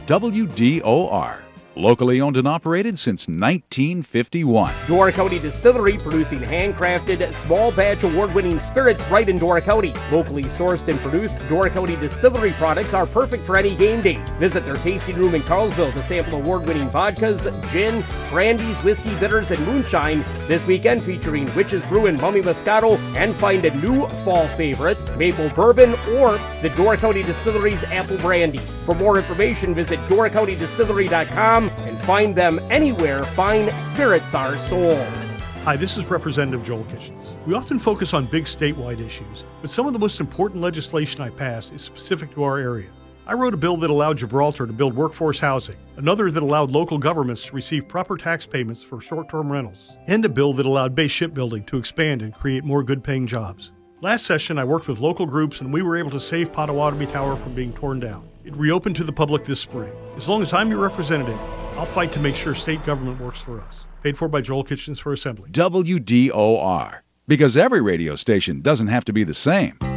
WDOR. Locally owned and operated since 1951. Door County Distillery, producing handcrafted, small batch award-winning spirits right in Door County. Locally sourced and produced, Door County Distillery products are perfect for any game day. Visit their tasting room in Carlsville to sample award-winning vodkas, gin, brandies, whiskey, bitters, and moonshine this weekend, featuring Witch's Brew and Mummy Moscato, and find a new fall favorite, Maple Bourbon, or the Door County Distillery's Apple Brandy. For more information, visit DoorCountyDistillery.com and find them anywhere fine spirits are sold. Hi, this is Representative Joel Kitchens. We often focus on big statewide issues, but some of the most important legislation I passed is specific to our area. I wrote a bill that allowed Gibraltar to build workforce housing, another that allowed local governments to receive proper tax payments for short-term rentals, and a bill that allowed Bay Shipbuilding to expand and create more good-paying jobs. Last session, I worked with local groups and we were able to save Potawatomi Tower from being torn down. It reopened to the public this spring. As long as I'm your representative, I'll fight to make sure state government works for us. Paid for by Joel Kitchens for Assembly. WDOR. Because every radio station doesn't have to be the same.